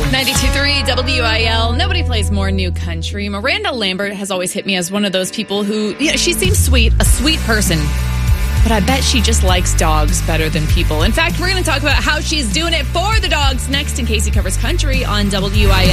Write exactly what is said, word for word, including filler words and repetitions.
ninety-two point three W I L. Nobody plays more new country. Miranda Lambert has always hit me as one of those people who, you know, she seems sweet, a sweet person. But I bet she just likes dogs better than people. In fact, we're going to talk about how she's doing it for the dogs next in Casey Covers Country on W I L.